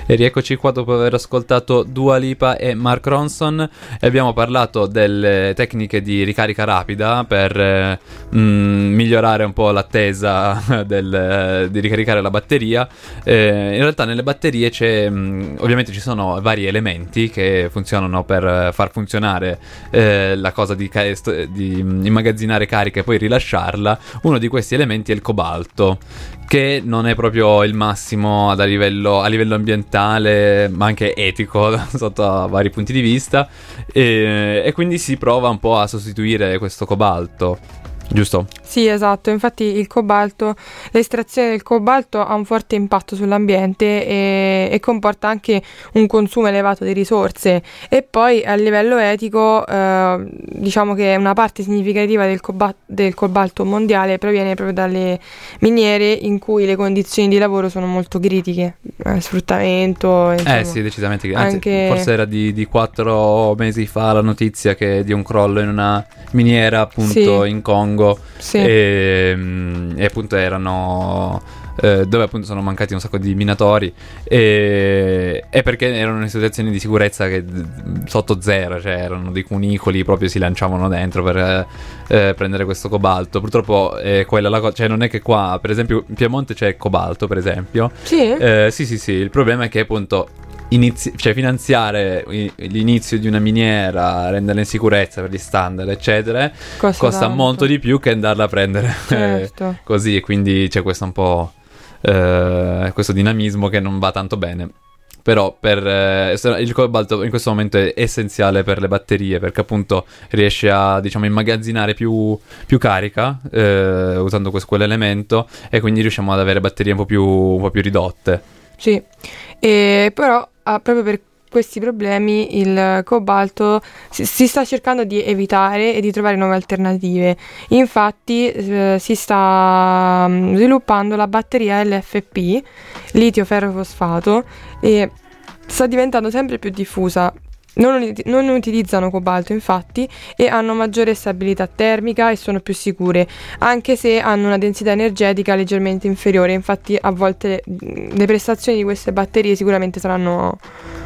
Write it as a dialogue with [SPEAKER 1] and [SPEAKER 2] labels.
[SPEAKER 1] E rieccoci qua dopo aver ascoltato Dua Lipa e Mark Ronson e abbiamo parlato delle tecniche di ricarica rapida per migliorare un po' l'attesa di ricaricare la batteria. In realtà nelle batterie ovviamente ci sono vari elementi che funzionano per far funzionare la cosa di immagazzinare carica e poi rilasciarla. Uno di questi elementi è il cobalto, che non è proprio il massimo a livello ambientale, ma anche etico sotto vari punti di vista, e quindi si prova un po' a sostituire questo cobalto, giusto?
[SPEAKER 2] Sì, esatto, infatti il cobalto, l'estrazione del cobalto ha un forte impatto sull'ambiente e comporta anche un consumo elevato di risorse, e poi a livello etico diciamo che una parte significativa del cobalto mondiale proviene proprio dalle miniere in cui le condizioni di lavoro sono molto critiche, sfruttamento, insomma,
[SPEAKER 1] sì, decisamente, anzi, forse era di 4 mesi fa la notizia di un crollo in una miniera appunto in Congo.
[SPEAKER 2] Sì.
[SPEAKER 1] E appunto erano dove appunto sono mancati un sacco di minatori e perché erano in situazioni di sicurezza che sotto zero, cioè erano dei cunicoli, proprio si lanciavano dentro per prendere questo cobalto. Purtroppo quella la cosa, cioè non è che qua per esempio in Piemonte c'è cobalto, per esempio.
[SPEAKER 2] Sì?
[SPEAKER 1] Sì, il problema è che appunto finanziare l'inizio di una miniera, renderla in sicurezza per gli standard eccetera costa molto di più che andarla a prendere.
[SPEAKER 2] Certo.
[SPEAKER 1] Così, e quindi c'è questo un po' questo dinamismo che non va tanto bene. Però il cobalto in questo momento è essenziale per le batterie, perché appunto riesce a, diciamo, immagazzinare più carica usando quell'elemento, e quindi riusciamo ad avere batterie un po' più ridotte.
[SPEAKER 2] Sì, però proprio per questi problemi il cobalto si sta cercando di evitare e di trovare nuove alternative. Infatti si sta sviluppando la batteria LFP, litio ferrofosfato, e sta diventando sempre più diffusa. Non utilizzano cobalto infatti, e hanno maggiore stabilità termica e sono più sicure, anche se hanno una densità energetica leggermente inferiore. Infatti a volte le prestazioni di queste batterie sicuramente saranno